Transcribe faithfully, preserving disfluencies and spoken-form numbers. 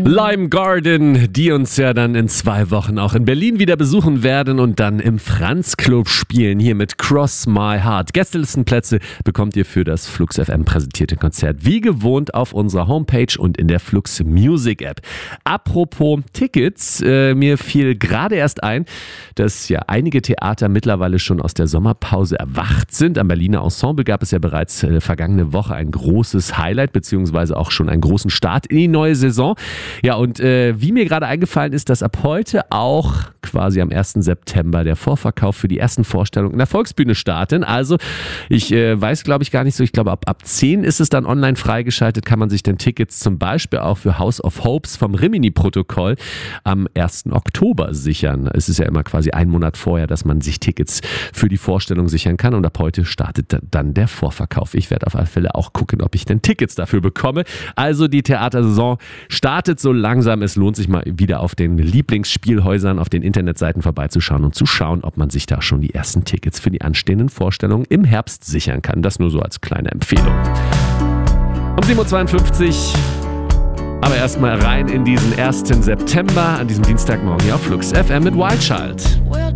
Lime Garden, die uns ja dann in zwei Wochen auch in Berlin wieder besuchen werden und dann im Franz Club spielen, hier mit Cross My Heart. Gästelistenplätze bekommt ihr für das Flux F M präsentierte Konzert wie gewohnt auf unserer Homepage und in der Flux Music App. Apropos Tickets, äh, mir fiel gerade erst ein, dass ja einige Theater mittlerweile schon aus der Sommerpause erwacht sind. Am Berliner Ensemble gab es ja bereits äh, vergangene Woche ein großes Highlight, beziehungsweise auch schon einen großen Start in die neue Saison. Ja, und äh, wie mir gerade eingefallen ist, dass ab heute auch quasi am ersten September der Vorverkauf für die ersten Vorstellungen in der Volksbühne starten. Also ich äh, weiß, glaube ich, gar nicht so, ich glaube ab, ab zehn ist es dann online freigeschaltet, kann man sich dann Tickets zum Beispiel auch für House of Hopes vom Rimini-Protokoll am ersten Oktober sichern. Es ist ja immer quasi ein Monat vorher, dass man sich Tickets für die Vorstellung sichern kann und ab heute startet dann der Vorverkauf. Ich werde auf alle Fälle auch gucken, ob ich denn Tickets dafür bekomme. Also die Theatersaison startet so langsam. Es lohnt sich mal wieder auf den Lieblingsspielhäusern, auf den Internetseiten vorbeizuschauen und zu schauen, ob man sich da schon die ersten Tickets für die anstehenden Vorstellungen im Herbst sichern kann. Das nur so als kleine Empfehlung. Um sieben Uhr zweiundfünfzig, aber erstmal rein in diesen ersten September, an diesem Dienstagmorgen hier auf Flux F M mit Wild Child.